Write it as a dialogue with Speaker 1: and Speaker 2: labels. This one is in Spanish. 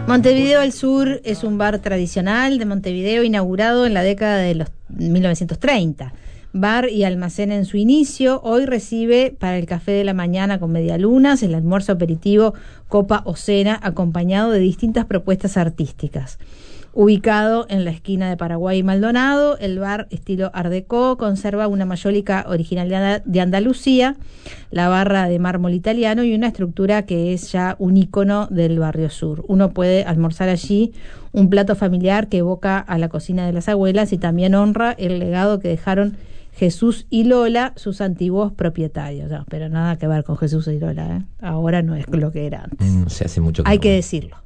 Speaker 1: Montevideo al Sur es un bar tradicional de Montevideo inaugurado en la década de los 1930. Bar y almacén en su inicio, hoy recibe para el café de la mañana con medialunas, el almuerzo aperitivo, copa o cena, acompañado de distintas propuestas artísticas. Ubicado en la esquina de Paraguay y Maldonado, el bar estilo Art Deco conserva una mayólica original de Andalucía, la barra de mármol italiano y una estructura que es ya un ícono del barrio sur. Uno puede almorzar allí un plato familiar que evoca a la cocina de las abuelas y también honra el legado que dejaron Jesús y Lola, sus antiguos propietarios. No, pero nada que ver con Jesús y Lola, ¿eh? Ahora no es lo que era antes.
Speaker 2: Se hace mucho que
Speaker 1: Hay
Speaker 2: no
Speaker 1: que
Speaker 2: voy.
Speaker 1: decirlo.